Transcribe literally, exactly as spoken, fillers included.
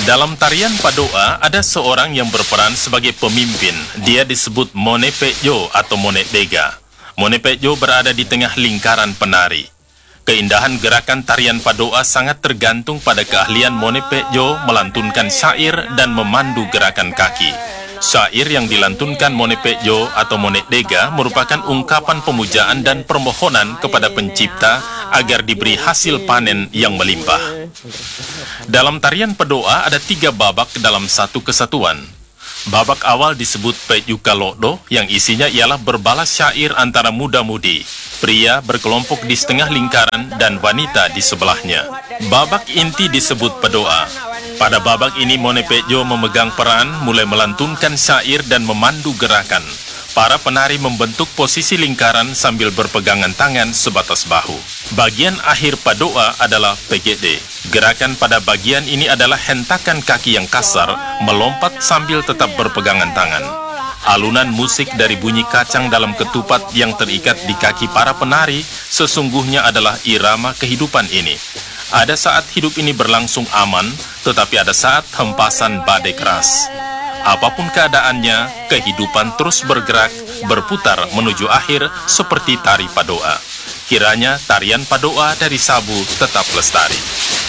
Dalam tarian Padoa, ada seorang yang berperan sebagai pemimpin. Dia disebut Mone Pekjo atau Mone Dega. Mone Pekjo berada di tengah lingkaran penari. Keindahan gerakan tarian Padoa sangat tergantung pada keahlian Mone Pekjo melantunkan syair dan memandu gerakan kaki. Syair yang dilantunkan Mone Pekjo atau Mone Dega merupakan ungkapan pemujaan dan permohonan kepada pencipta agar diberi hasil panen yang melimpah. Dalam tarian Padoa ada tiga babak dalam satu kesatuan. Babak awal disebut Pekjuka Lokdo yang isinya ialah berbalas syair antara muda-mudi. Pria berkelompok di setengah lingkaran dan wanita di sebelahnya. Babak inti disebut Padoa. Pada babak ini Mone Pekjo memegang peran mulai melantunkan syair dan memandu gerakan. Para penari membentuk posisi lingkaran sambil berpegangan tangan sebatas bahu. Bagian akhir Padoa adalah P G D. Gerakan pada bagian ini adalah hentakan kaki yang kasar, melompat sambil tetap berpegangan tangan. Alunan musik dari bunyi kacang dalam ketupat yang terikat di kaki para penari sesungguhnya adalah irama kehidupan ini. Ada saat hidup ini berlangsung aman, tetapi ada saat hempasan badai keras. Apapun keadaannya, kehidupan terus bergerak, berputar menuju akhir seperti tari Padoa. Kiranya tarian Padoa dari Sabu tetap lestari.